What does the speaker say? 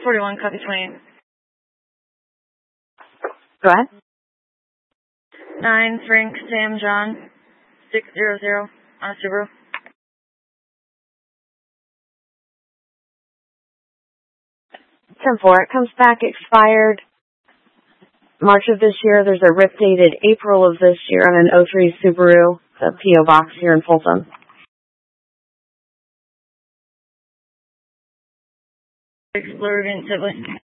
41, copy 20. Go ahead. 9 Frank Sam John 600 on a Subaru. 10-4. It comes back expired March of this year. There's a RIP dated April of this year on an 03 Subaru, the P.O. Box here in Folsom. Explorer in Sibley.